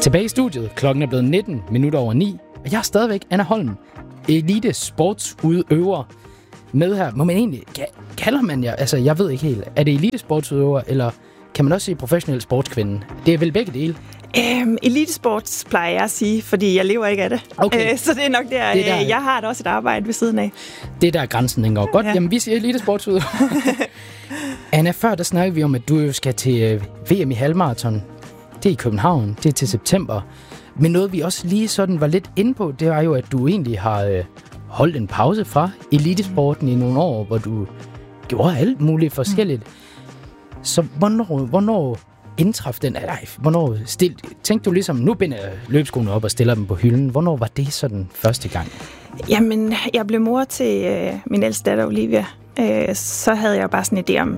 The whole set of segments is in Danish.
Tilbage i studiet. Klokken er blevet 19 minutter over 9. Og jeg er stadigvæk Anna Holm, elite sportsudøver, med her. Må man egentlig, kalder man jer, altså jeg ved ikke helt, er det elite sportsudøver, eller kan man også sige professionel sportskvinde? Det er vel begge dele? Elitesports plejer jeg at sige, fordi jeg lever ikke af det. Okay. Så det er nok der, jeg har da også et arbejde ved siden af. Det er der grænsen, den går. Godt, ja. Jamen vi siger elite sportsudøver. Anna, før der snakkede vi om, at du skal til VM i halvmarathon. Det er i København, det er til september. Men noget vi også lige sådan var lidt inde på, det var jo, at du egentlig har holdt en pause fra elitesporten i nogle år, hvor du gjorde alt muligt forskelligt. Så hvornår indtraf den? Hvornår tænkte du ligesom, nu binder jeg løbskoene op og stiller dem på hylden. Hvornår var det sådan første gang? Jamen, jeg blev mor til min ældste datter Olivia. Så havde jeg bare sådan en idé om,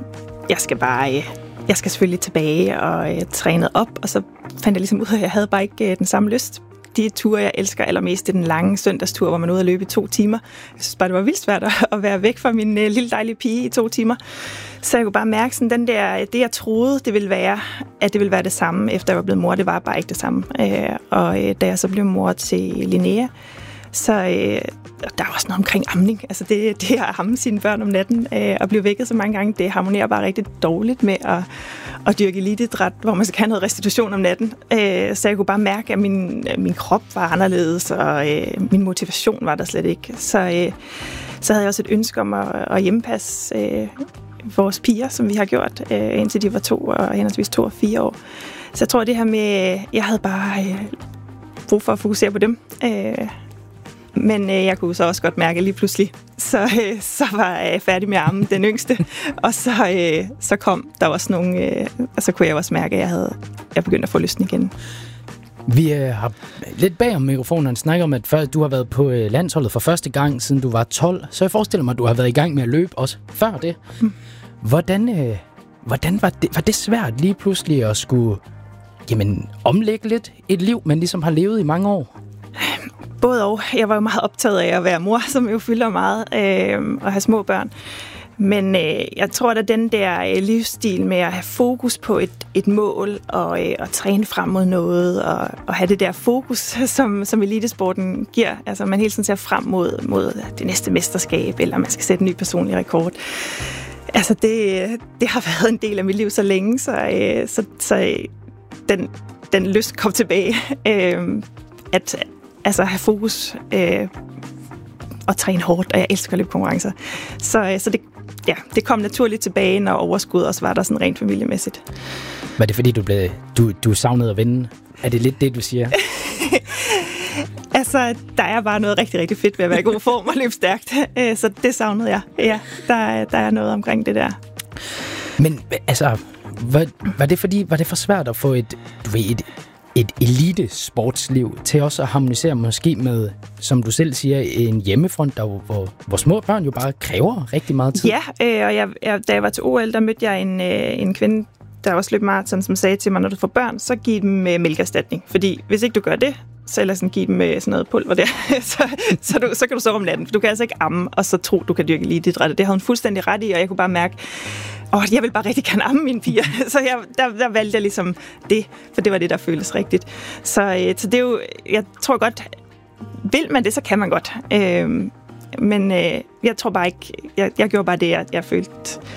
jeg skal selvfølgelig tilbage og træne op, og så fandt jeg ligesom ud af, at jeg havde bare ikke den samme lyst. De ture, jeg elsker allermest, det er den lange søndagstur, hvor man er ude at løbe i 2 timer. Jeg synes bare, det var vildt svært at være væk fra min lille dejlige pige i 2 timer. Så jeg kunne bare mærke, sådan det jeg troede, det ville være, at det ville være det samme, efter jeg var blevet mor. Det var bare ikke det samme. Og da jeg så blev mor til Linnea, så der var også noget omkring amning. Altså det at amme sine børn om natten og blive vækket så mange gange, det harmonerer bare rigtig dårligt med at dyrke eliteidræt, hvor man skal have noget restitution om natten. Så jeg kunne bare mærke, at min krop var anderledes, og min motivation var der slet ikke. Så havde jeg også et ønske om at hjemmepasse vores piger, som vi har gjort, indtil de var 2 og henholdsvis 2 og 4 år. Så jeg tror, det her med, jeg havde bare brug for at fokusere på dem. Men jeg kunne så også godt mærke lige pludselig, så var jeg færdig med at amme den yngste, og så kom der også nogle, og så kunne jeg også mærke, at jeg begyndte at få lysten igen. Vi har lidt bag om mikrofonen snakket om, at du har været på landsholdet for første gang, siden du var 12, så jeg forestiller mig, at du har været i gang med at løbe også før det. Hvordan var det svært lige pludselig at skulle omlægge lidt et liv, man ligesom har levet i mange år? Både og. Jeg var jo meget optaget af at være mor, som jo fylder meget, og have små børn. Men jeg tror, at den der livsstil med at have fokus på et mål, og træne frem mod noget, og have det der fokus, som elitesporten giver. Altså man hele tiden ser frem mod det næste mesterskab, eller man skal sætte en ny personlig rekord. Altså det har været en del af mit liv så længe, så den lyst kom tilbage, at have fokus og træne hårdt, og jeg elsker løbkonkurrencer. Så det kom naturligt tilbage, når overskud også var der sådan rent familiemæssigt. Var det fordi, du savnede at vinde? Er det lidt det, du siger? Altså, der er bare noget rigtig, rigtig fedt ved at være i god form og løbe stærkt. Så det savnede jeg. Ja, der er noget omkring det der. Men altså, var det for svært at få et elite-sportsliv til også at harmonisere måske med, som du selv siger, en hjemmefront, hvor små børn jo bare kræver rigtig meget tid? Ja, og da jeg var til OL, der mødte jeg en kvinde, der også løb maraton, som sagde til mig, når du får børn, så giv dem mælkeerstatning. Fordi hvis ikke du gør det, så ellers give dem sådan noget pulver der, så kan du sove om natten. For du kan altså ikke amme, og så tro, du kan dyrke eliteidræt. Det havde hun fuldstændig ret i, og jeg kunne bare mærke, jeg vil bare rigtig gerne amme mine piger. Så der valgte jeg ligesom det, for det var det, der føltes rigtigt. Så det er jo, jeg tror godt, vil man det, så kan man godt. Men jeg tror bare ikke, jeg gjorde bare det, jeg følte,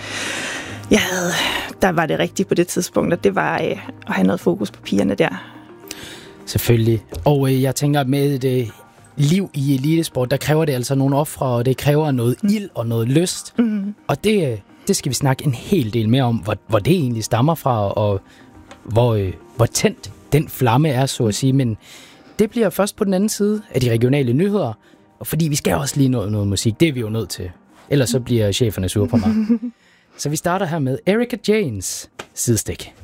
der var det rigtigt på det tidspunkt, og det var at have noget fokus på pigerne der. Selvfølgelig. Og jeg tænker, at med et liv i elitesport, der kræver det altså nogle ofre, og det kræver noget ild og noget lyst. Og det skal vi snakke en hel del mere om, hvor det egentlig stammer fra, og hvor tændt den flamme er, så at sige. Men det bliver først på den anden side af de regionale nyheder, og fordi vi skal også lige nå noget musik, det er vi jo nødt til. Ellers så bliver cheferne sure på mig. Så vi starter her med Erika Jaynes Sidestik.